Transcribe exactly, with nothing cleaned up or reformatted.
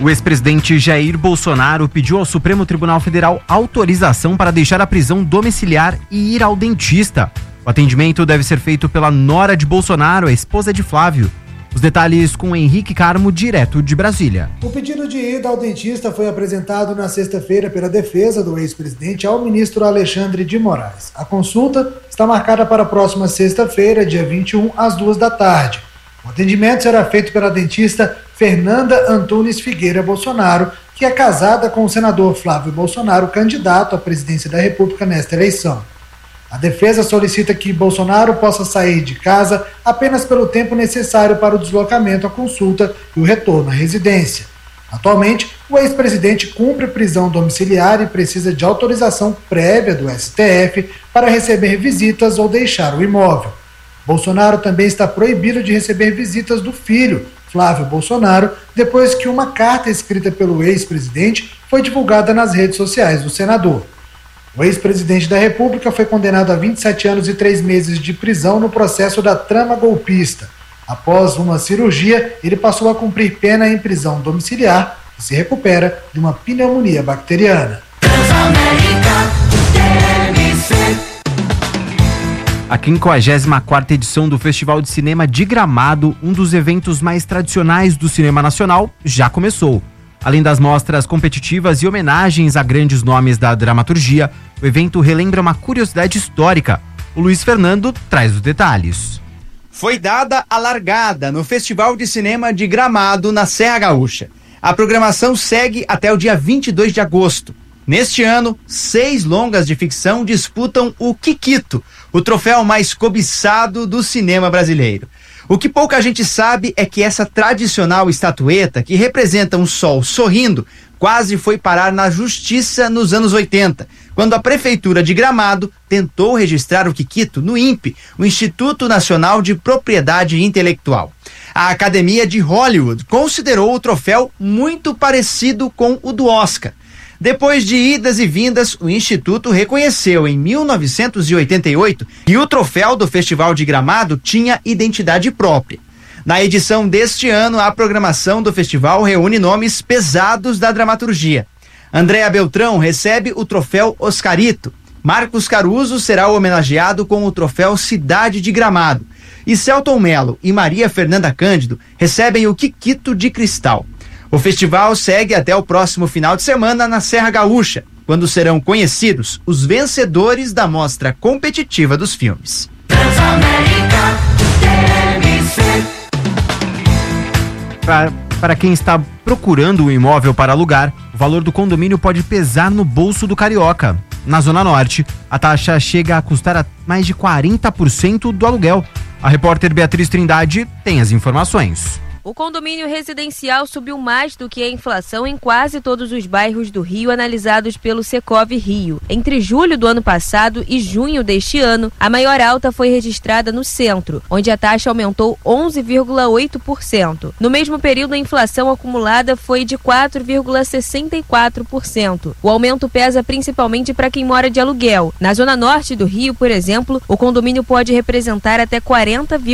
O ex-presidente Jair Bolsonaro pediu ao Supremo Tribunal Federal autorização para deixar a prisão domiciliar e ir ao dentista. O atendimento deve ser feito pela nora de Bolsonaro, a esposa de Flávio. Os detalhes com Henrique Carmo, direto de Brasília. O pedido de ida ao dentista foi apresentado na sexta-feira pela defesa do ex-presidente ao ministro Alexandre de Moraes. A consulta está marcada para a próxima sexta-feira, dia vinte e um, às duas da tarde. O atendimento será feito pela dentista Fernanda Antunes Figueira Bolsonaro, que é casada com o senador Flávio Bolsonaro, candidato à presidência da República nesta eleição. A defesa solicita que Bolsonaro possa sair de casa apenas pelo tempo necessário para o deslocamento à consulta e o retorno à residência. Atualmente, o ex-presidente cumpre prisão domiciliar e precisa de autorização prévia do S T F para receber visitas ou deixar o imóvel. Bolsonaro também está proibido de receber visitas do filho, Flávio Bolsonaro, depois que uma carta escrita pelo ex-presidente foi divulgada nas redes sociais do senador. O ex-presidente da República foi condenado a vinte e sete anos e três meses de prisão no processo da trama golpista. Após uma cirurgia, ele passou a cumprir pena em prisão domiciliar e se recupera de uma pneumonia bacteriana. A quinquagésima quarta edição do Festival de Cinema de Gramado, um dos eventos mais tradicionais do cinema nacional, já começou. Além das mostras competitivas e homenagens a grandes nomes da dramaturgia, o evento relembra uma curiosidade histórica. O Luiz Fernando traz os detalhes. Foi dada a largada no Festival de Cinema de Gramado, na Serra Gaúcha. A programação segue até o dia vinte e dois de agosto. Neste ano, seis longas de ficção disputam o Kikito, o troféu mais cobiçado do cinema brasileiro. O que pouca gente sabe é que essa tradicional estatueta, que representa um sol sorrindo, quase foi parar na justiça nos anos oitenta, quando a Prefeitura de Gramado tentou registrar o Kikito no I N P, o Instituto Nacional de Propriedade Intelectual. A Academia de Hollywood considerou o troféu muito parecido com o do Oscar. Depois de idas e vindas, o Instituto reconheceu em mil novecentos e oitenta e oito que o troféu do Festival de Gramado tinha identidade própria. Na edição deste ano, a programação do festival reúne nomes pesados da dramaturgia. Andréa Beltrão recebe o troféu Oscarito. Marcos Caruso será homenageado com o troféu Cidade de Gramado. E Celton Mello e Maria Fernanda Cândido recebem o Kikito de Cristal. O festival segue até o próximo final de semana na Serra Gaúcha, quando serão conhecidos os vencedores da mostra competitiva dos filmes. Para, para quem está procurando um imóvel para alugar, o valor do condomínio pode pesar no bolso do carioca. Na Zona Norte, a taxa chega a custar a mais de quarenta por cento do aluguel. A repórter Beatriz Trindade tem as informações. O condomínio residencial subiu mais do que a inflação em quase todos os bairros do Rio analisados pelo Secov Rio. Entre julho do ano passado e junho deste ano, a maior alta foi registrada no centro, onde a taxa aumentou onze vírgula oito por cento. No mesmo período, a inflação acumulada foi de quatro vírgula sessenta e quatro por cento. O aumento pesa principalmente para quem mora de aluguel. Na zona norte do Rio, por exemplo, o condomínio pode representar até quarenta